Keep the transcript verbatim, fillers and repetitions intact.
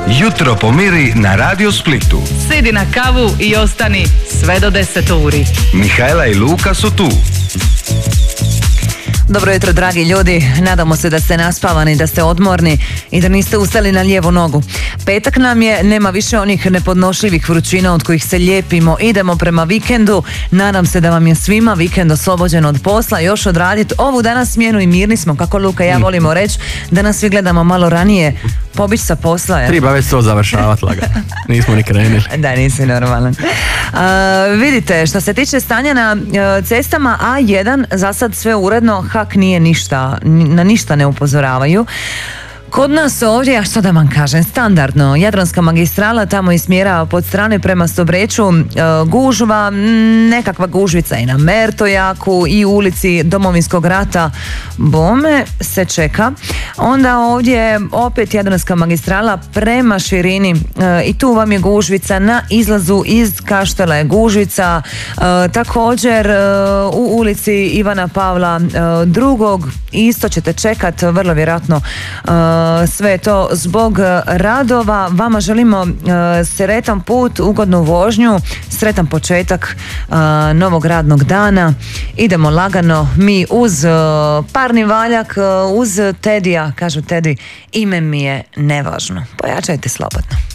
Jutro pomiri na Radio Splitu. Sidi na kavu i ostani sve do deset uri. Mihajla i Luka su tu. Dobro jutro, dragi ljudi. Nadamo se da ste naspavani, da ste odmorni i da niste ustali na lijevu nogu. Petak nam je, nema više onih nepodnošljivih vrućina od kojih se lijepimo. Idemo prema vikendu. Nadam se da vam je svima vikend oslobođen od posla, još odraditi ovu danas smjenu i mirni smo, kako Luka i ja volimo reći. Danas svi gledamo malo ranije, pobić sa posla. Je. Treba već to završavati laga. Nismo ni krenili. Da, nisi normalan. Uh, vidite, što se tiče stanja na uh, cestama A jedan, za sad sve uredno, Hak nije ništa, na ništa ne upozoravaju. Kod nas ovdje, a što da vam kažem, standardno, Jadranska magistrala, tamo iz smjera pod strane prema Stobreču, e, gužva, nekakva gužvica i na Mertojaku i u ulici Domovinskog rata, bome se čeka. Onda ovdje opet Jadranska magistrala prema širini e, i tu vam je gužvica, na izlazu iz Kaštela je gužvica, e, također e, u ulici Ivana Pavla e, drugog isto ćete čekat, vrlo vjerojatno e, sve to zbog radova. Vama želimo uh, sretan put, ugodnu vožnju, sretan početak uh, novog radnog dana. Idemo lagano mi uz uh, parni valjak, uh, uz Tedija. Kažu Tedi, ime mi je nevažno. Pojačajte slobodno.